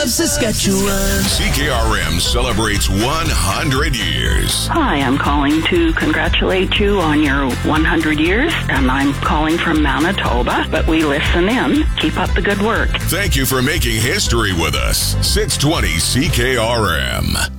of Saskatchewan. CKRM celebrates 100 years. Hi, I'm calling to congratulate you on your 100 years, and I'm calling from Manitoba, but we listen in. Keep up the good work. Thank you for making history with us. 620 CKRM.